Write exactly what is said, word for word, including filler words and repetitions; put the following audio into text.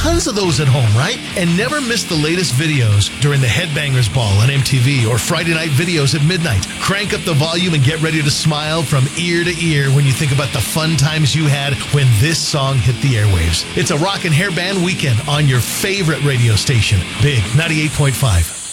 tons of those at home, right? And never miss the latest videos during the Headbangers Ball on M T V or Friday night videos at midnight. Crank up the volume and get ready to smile from ear to ear when you think about the fun times you had when this song hit the airwaves. It's a rock and hair band weekend on your favorite radio station, Big ninety-eight point five.